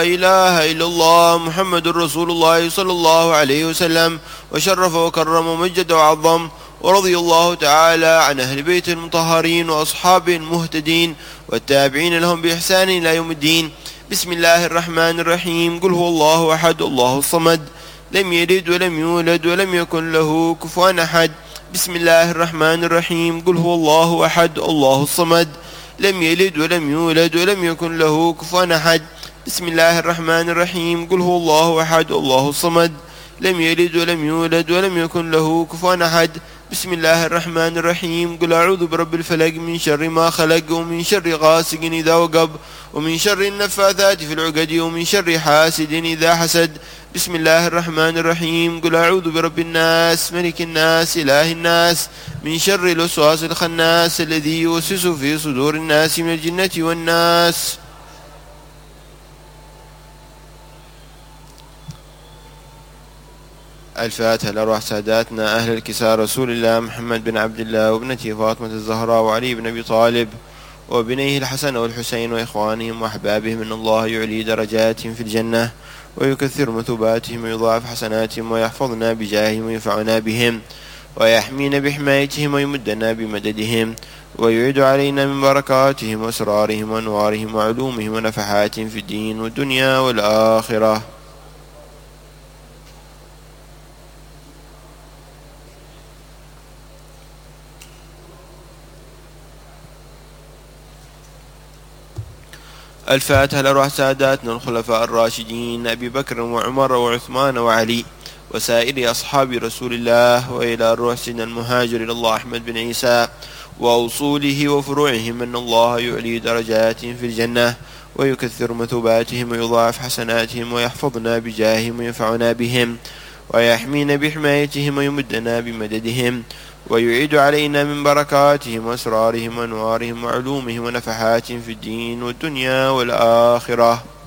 إله إلا الله محمد رسول الله صلى الله عليه وسلم، وشرف وكرم ومجد وعظم. ورضي الله تعالى عن أهل بيت المطهرين وأصحاب المهتدين والتابعين لهم بإحسان إلى يوم الدين. بسم الله الرحمن الرحيم. قل هو الله أحد الله الصمد، لم يلد ولم يولد ولم يكن له كفوا أحد. بسم الله الرحمن الرحيم. قل هو الله أحد الله الصمد، لم يلد ولم يولد ولم يكن له كفوا أحد. بسم الله الرحمن الرحيم. قل هو الله أحد الله الصمد، لم يلد ولم يولد ولم يكن له كفوا أحد. بسم الله الرحمن الرحيم. قل أعوذ برب الفلق من شر ما خلق، ومن شر غاسق إذا وقب، ومن شر النفاثات في العقد، ومن شر حاسد إذا حسد. بسم الله الرحمن الرحيم. قل أعوذ برب الناس ملك الناس إله الناس من شر الوسواس الخناس الذي يوسوس في صدور الناس من الجنة والناس. الفاتحة لأرواح ساداتنا أهل الكساء رسول الله محمد بن عبد الله وابنته فاطمة الزهراء وعلي بن أبي طالب وبنيه الحسن والحسين وإخوانهم وأحبابهم، إن الله يعلي درجاتهم في الجنة ويكثر مثوباتهم ويضاعف حسناتهم ويحفظنا بجاههم وينفعنا بهم ويحمينا بحمايتهم ويمدنا بمددهم ويعيد علينا من بركاتهم، وأسرارهم وأنوارهم وعلومهم ونفحاتهم في الدين والدنيا والآخرة. الفاتحة لأرواح ساداتنا الخلفاء الراشدين أبي بكر وعمر وعثمان وعلي وسائر أصحاب رسول الله، وإلى أرواح سيدنا المهاجر إلى الله أحمد بن عيسى وأصوله وفروعهم، أن الله يعلي درجاتهم في الجنة ويكثر مثوباتهم ويضاعف حسناتهم ويحفظنا بجاههم وينفعنا بهم ويحمينا بحمايتهم ويمدنا بمددهم ويعيد علينا من بركاتهم وأسرارهم وأنوارهم وعلومهم ونفحاتهم في الدين والدنيا والآخرة.